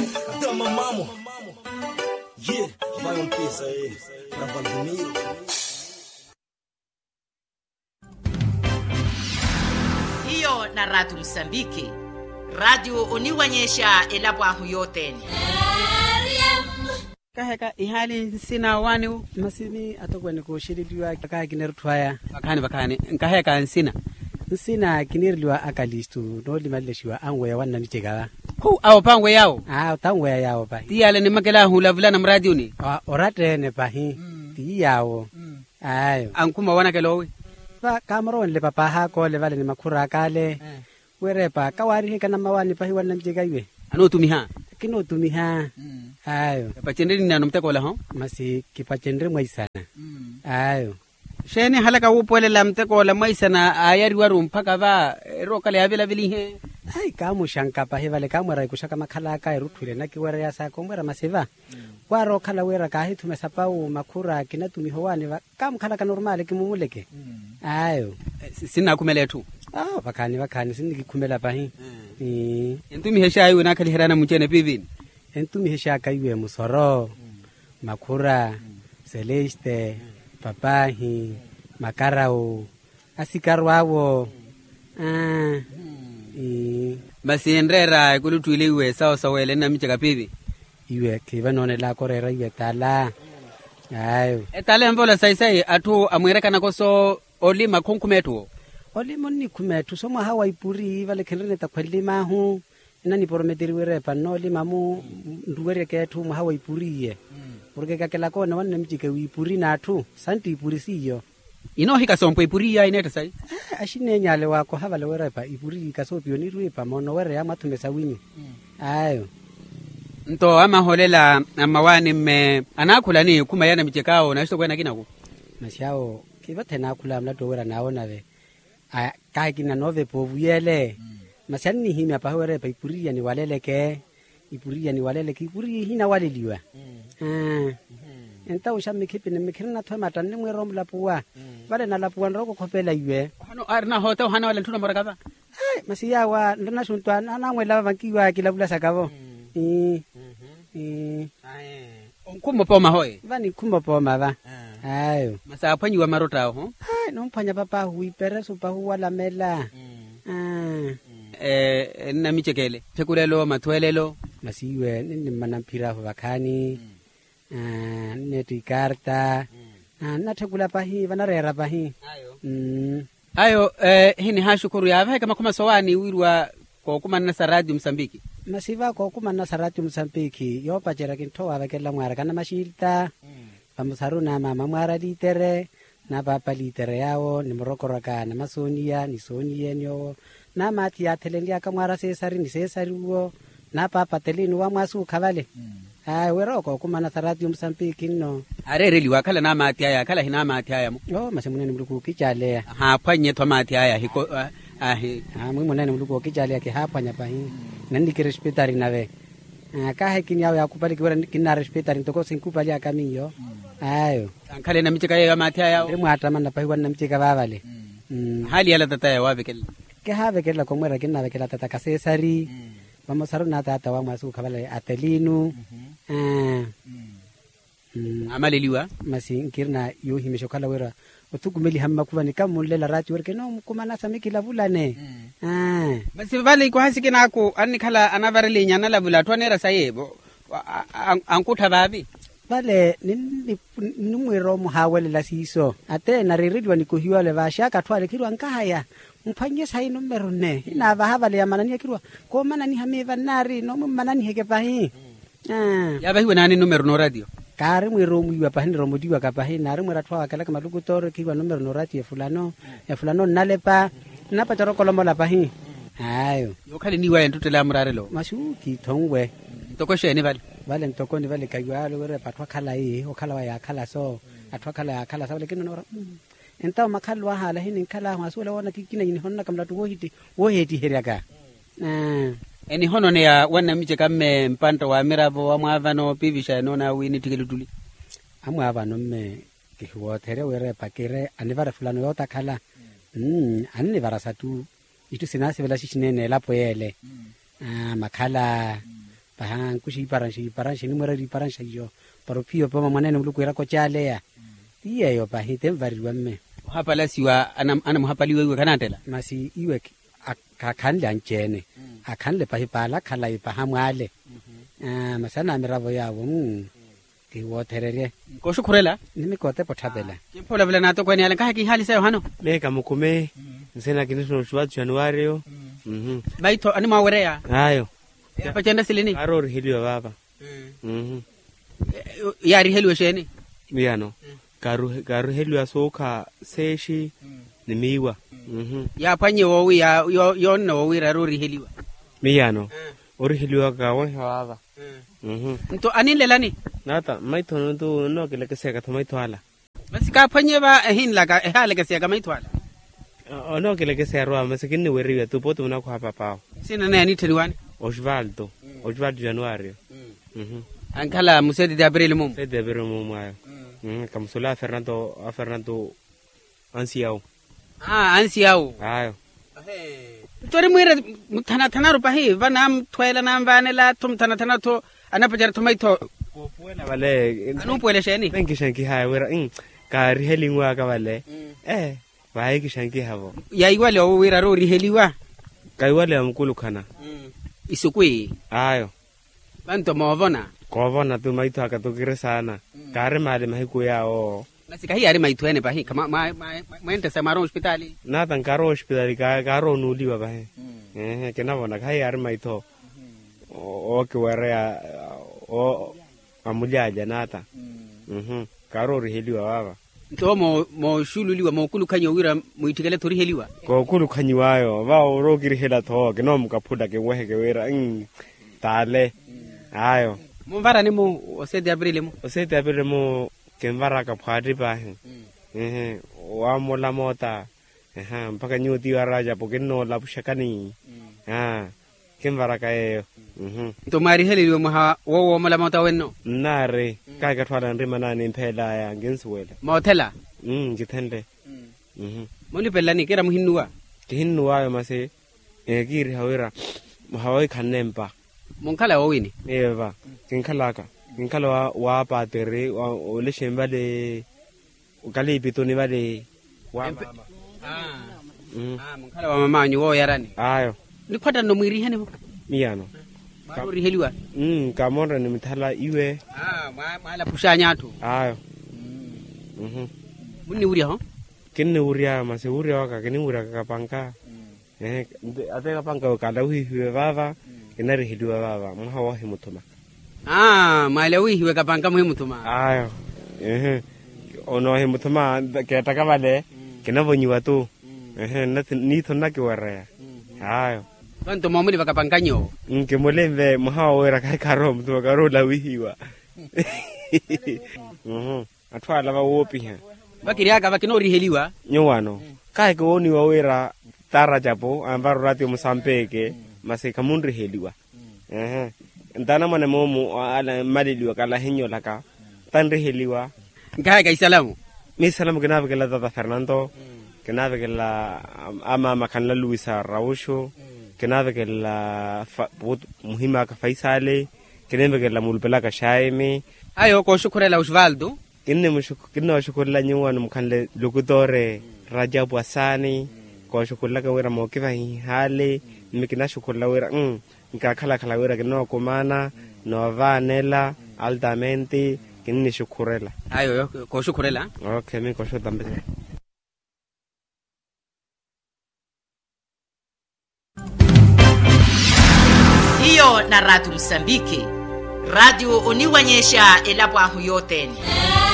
Dama mamo. Yeah, vai pesa pra Valdemiro. Hiyo na Radio Msambiki. Radio uniwanyesha elabwahu yote. Kaheka ihali sina wani masimi atokwe nikushiridiwa kaka kinerutwaya bakani nkaheka nsina kinirliwa akalistu no limaleshiwa angwe wanna nichegala hu awo pangwe yao tangwe yao pa tiyale ni makela hula vulana mradio ni orate ne pahi tiyawo ayo ankuma wana kelowe ba kamron le papa ha ko le vale ni makura kale werepa kawari kana mawani pahi wanna nichegaiwe anotumiha kinotumiha ayo pachendeni nano mtekola ho masi kipachendre mwaisana ayo shene halaka upolela mtekola mwaisana ayari waru mpaka ba rokale avela vilihe ai kamu shanka pa hevale kamera ikushaka makhala ka eruthule na kiwera ya sa komera maseva waro khala wera ka hithu mesapau makhura kinatumiho wani kam khala ka normal kimumuleke ayo sina kumele tu bakani sindikikhumela pahi entumi hesha ayo nakali herana mchene pivini entumi hesha kaiwe musoro makhura celeste papahi makarao asikarwawo basi endera kulutwile iwe sawa wele na michaka pivi iwe kiva none la korera iwe tala ayo etale mbola sai atu amwereka nakoso olima konkumetu olimo ni kumetu somo hawa ipuri vale kenrene takwelima hu nani porometeri were panoli mamu nduwere ketu mu hawa ipuriye porque kakela kona wanne mchike wipuri natu santi ipuri siyo ino hika sompo ipuri ya ineta sai ashine nyale wako havale were pa ipuri kasopio ni ruipa mono were ama tumesa winyi ayo nto ama holela amawani me anakula ni kuma yana mchekao na shito kwena kinako mashao kibate nakula mlato wera naona ve kakina nove povuyele masani himi apa were pa ipuri ya ni waleleke ipuri ya ni waleleke ipuri hina waleliwa enta ushami kipine mikirina thoma tanni mwero mlapuwa vale na lapuwa ndoko khopela iwe hano arna hota hana wala ntuna morakava masiya wa ndana shuntwa na ngwela vankiwa kilabula sakavo onkumbo poma hoye vani kumbo poma va ayo masa phanyiwa marota ho no mphanya papa huipere supa huwala mela na michekele thekulelo mathwelelo masiwe ni manampira vakhani neti karta na thekula pahi vanarera pahi ayo hini hashukuru ya kama kuma sowani wirwa ko kuma na Radio Msambiki masiva ko kuma na Radio Msambiki yo pachera kintoa vakela mwara kana mashilta pamusaruna mama mwara litere na papa litere yao ni morokoraka na masonia ni sonie nyo na mati ya telendia kamwara sesari ni sesari uo na papa telini wa mwasu khavale weroko kuma na Radio Msambiki no arereli wakala na mati aya kala hina mati aya mo masemunene mluku kichale phanye thwa mati aya hiko mwimunene mluku kichale ke phanya pahi nandi ke respetari nave ka hekini yao yakupali kiwera kinna respetari ntoko sinkupali akamiyo ayo kale na micheka ya mati aya rimwata manna pahi wanna micheka vavale hali yala tata ya wavekela ke havekela komwera kinna vekela tata kasesari vamos saruna tata wa mwasu khabale atelinu amaleliwa masi nkirna yo himisho kala wera otukumeli hamma kuvani kamulela rati werke no kumana samiki lavulane basi vale ko hasike nako anikhala anavarele nyana lavula twanera sayebo ankutha babi vale numwero muhawele la siso ate na riridwa nikuhiwa le vashaka twale kirwa nkahaya mphanye sai numero ne ina vahavale ya manani kirwa ko manani hameva nari no manani heke pahi ya bahiwe nani numero no radio kare mwero mwiwa pahi romodiwa ka pahi nari mwera thwa kala kama lukutoro kirwa numero no radio ya fulano nalepa napa tarokolo la pahi ayo yokhali niwa entutela murarelo mashuki thongwe tokoshe ni vale ntokoni vale kayalo were pathwa khala okhala wa ya khala so athwa khala ya khala sabele kinona enta makhalwa hala hini khala masula wona kikina yini honna kamla tu wo heti heriaka eni hono ne ya wana miche kamme mpanto wa mirabo wa mwavano pivisha nona wini tikelutuli amwavano me kihuwa tere were pakere anivara fulano yota khala anivara satu itu sinasi vela shishinene lapo yele makhala aha kusiparan ni mora riparan yo pero pio pa manene mlukwera ko chalea iyo pa hitemvarilwa mme hapa la siwa ana muhapaliwe iwe kanatela masi iwe akhanle njene akhanle pa hipala khala ipa hamwale masana miravo yabo ke wotherere ko shukurela nimi kote pothabela ke phola vela nato kwani ala ka ki hali sayo hano me kamukume nsena kinisho shwa January baito ani mawerea ayo hapa chenda silini aror hiliwa baba yari helwe sheni miano garu hiliwa soka seshi nimiwa ya panye wowi ya yonna wowi rarori heliwa miano ori hiliwa gawa baba nto anilelani nata maito no kile keseka tomaito ala basi ka panye ba hinla ka hala keseka maito ala no kile keseka roa masikini weriwa tu poto na kwa papa sina na ni teliwani Osvaldo January ankala musedi de abril mum sede bero mum ayo kamsula Fernando Anciao Anciao ayo tori mwira thana rupa hi vanam thwela nam vanela tum thana to anapajar tomaito puela vale anu puela sheni thank shanki ha wera ka rihelingwa ka vale vai ki shanki havo ya iwale o wira ro riheliwa ka iwale amkulu kana isukui ayo banto movona kovona tu maito akatukire sana kare mali mahiku yao nasika hi ari maitwene bahi kama maente samaro hospitali na tankaro hospitali karo nuliwa bahi kena bona kai ari maito o ke warea o amuliaja nata karo riheliwa baba to mo shululiwa mo kulukanyo wira muitikele tori heliwa ko kulukanyiwayo ba orogiri hela to ke no mukaphuda ke wehe ke wira tale ayo mumvara ni mo osede abril mo kemvara ka phadi ba wa mola mota mpaka nyuti wa raja pokeno la pushakani kemvara ka to mari heliwa mo wo mola mota wenno nare ka ka thwala ndima nani mphela ya ngensiwela motela ngithende moni pelani kera muhinnuwa yo mase giri hawira hawai khanempa monkala wowini eva kinkhala wa patere o le shemba le o kale pitoni vale wa mama monkala wa mama nyu wo yarani ayo ni kwata no mwiri hene mo miyano marori heliwa kamora ni mithala iwe mala pushanya tu ayo munni uri ho kinni uria mase uria waka kinni uria ka panka ate ka panka ka lawi hiwe baba kinari heliwa baba mha wa himutuma mala wi hiwe ka panka muhimutuma ayo ono himutuma ke taka vale kinavonyiwa tu ni thona ke wara ayo banto momuli bakapankanyo ke molembe mha wa wera ka karo mtu ka ro lawi hiwa atwala ba wopi ha bakiriaka bakinori heliwa nyowano kai ko ni wa wera tara japo ambaro rati Mosambike maseka mundri heliwa ndana mane momu ala maliliwa kala henyo laka tanri heliwa ngai kai salamu mi salamu kenave kala tata Fernando kenave kala ama makanla Luisa Rausho kenave kala muhima ka Faisale kenave kala mulpela ka Shaime ayo ko shukurela Osvaldo kinne shukurela nyuwan mkanle lukutore Rajabu Asani ko shukurela ka wera mokiva hale mikina shukurela wera nkakhala wera kino komana no vanela altamente kinne shukurela ayo ko shukurela okay mi ko shutambe hiyo na Radio Msambiki radio oniwanyesha elapwa huyoteni